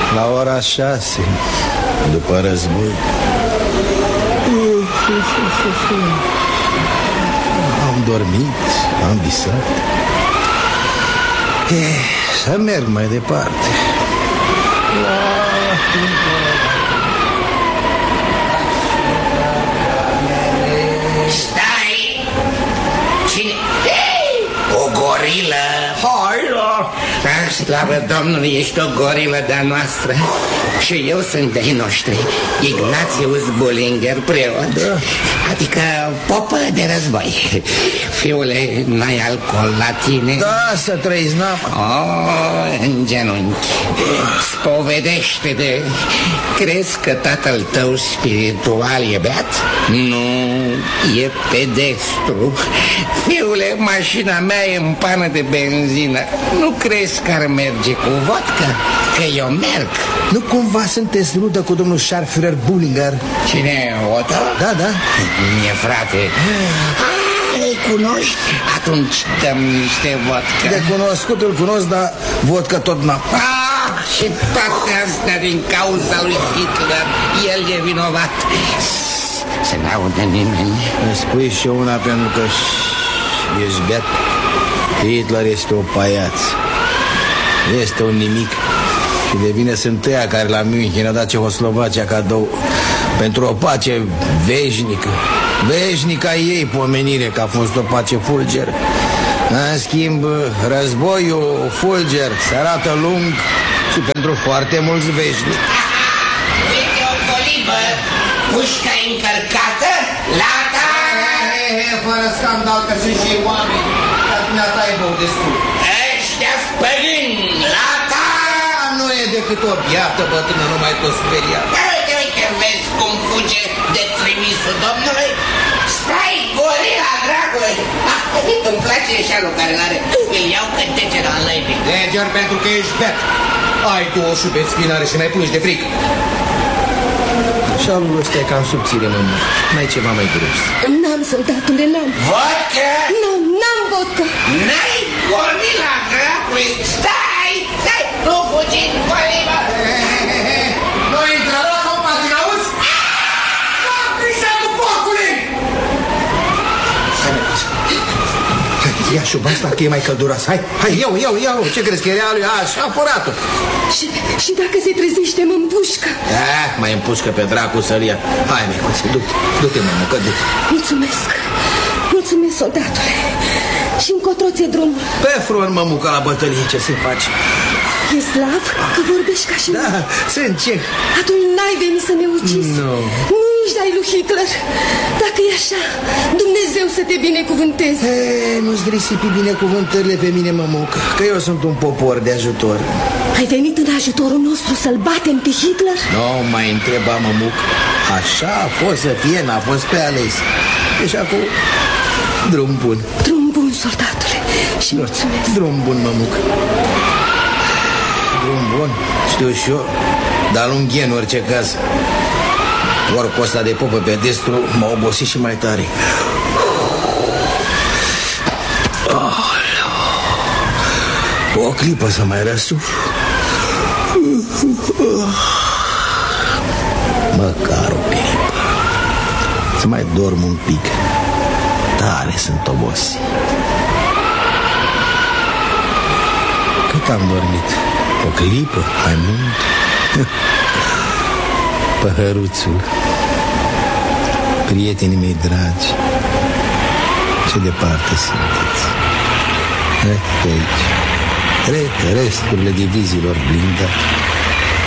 la ora 6, după război. Am dormit, am visat. Să merg mai departe. Stai! Cine? O gorilă! Hai, Slavă Domnului, ești o gorilă de-a noastră. Și eu sunt de-ai noștri, Ignatius Bullinger, preot, adică popă de război. Fiule, n-ai alcool la tine? Da, să trăiți, n-am. În genunchi. Spovedește-te. Crezi că tatăl tău spiritual e beat? Nu, e pedestru. Fiule, mașina mea e în pană de benzină. Nu crezi că ar merge cu vodka? Că eu merg. Nu cumva sunteți rudă cu domnul Scharführer Bullinger? Cine, Otto? Da, da. Mie, frate. Îl cunoști? Atunci dăm niște vodka. De cunoscut îl cunosc, dar vodka tot n-am. Și toate astea din cauza lui Hitler. El e vinovat. Să n-audă nimeni. Îmi spui și una pentru că ești beat. Hitler este o paiaț. Este un nimic. Și devine sânteia care la München a dat Cehoslovacia cadou pentru o pace veșnică. Veșnică a ei pomenire, că a fost o pace fulger. În schimb, războiul fulger se arată lung și pentru foarte mulți veșnic. Uite o colibă, pușca încărcată, lata. Fără scandal că sunt și oameni, dar dumneata e bău destul. Ăștia-s păgâni, lata. Nu e decât o biată bătrână, nu mai tot speriat. Uite, vezi cum fuge de trimisul Domnului? Stai, gorila, dragule! Îmi place șalul care l-are. Îl iau că tece la lăibii. Deger pentru că ești beat. Ai tu o șupeți spinare și mai plângi de frică. Șalul ăsta e cam subțire, mă. N-ai ceva mai gros? N-am, soldatule, n-am. Vodka? N-am vodka. N-ai gorila, dragule! Stai! Nu fugi, gorila! Nu intră la compatin, auzi? Prișeamă porcule! Ia șuba asta că e mai călduroasă. Hai, iau. Ce crezi că e realul? Așa, furat-o. Și dacă se trezește, mă împușcă. Mai împușcă pe dracu să-l ia. Hai, micuțe, du-te, mămucă, du-te. Mulțumesc, soldatule. Și încotro ți-e drumul? Pe front, mămucă, la bătălie, ce se face? E slav? Că vorbești ca și Da, sunt ceh. Atunci n-ai venit să ne ucizi. Nu. Nu ești ai lui Hitler. Dacă e așa, Dumnezeu să te binecuvânteze. Nu-ți risipi binecuvântările pe mine, mămucă, că eu sunt un popor de ajutor. Ai venit în ajutorul nostru să-l batem pe Hitler? Nu mai întreba, mămucă. Așa a fost să fie, n-a fost pe ales. Deci acum, drum bun. Drum bun, soldatule. Și mulțumesc. Drum bun, mămucă. Drum bun, știu și eu, dar lunghe în orice caz. Corpul ăsta de popă pe destru m-a obosit și mai tare. O clipă să mai răsuflu. Măcar o clipă. Să mai dorm un pic. Tare sunt obosit. Cât am dormit? O clipă? Mai mult? Păhăruțul, prietenii mei dragi, ce departe sunteți? Pe aici, cred că resturile diviziilor blindate